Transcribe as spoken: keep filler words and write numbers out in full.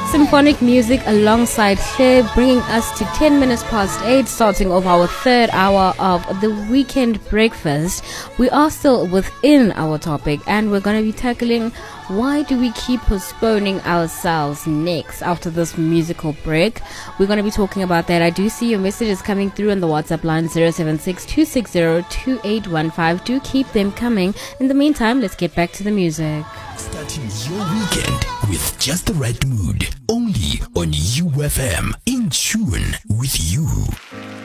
Symphonic music alongside Cher, bringing us to ten minutes past eight, starting off our third hour of the weekend breakfast. We are still within our topic, and we're going to be tackling why do we keep postponing ourselves next after this musical break. We're going to be talking about that. I do see your messages coming through on the WhatsApp line zero seven six two six zero two eight one five. Do keep them coming. In the meantime, let's get back to the music. Starting your weekend with just the right mood. Only on U F M. In tune with you.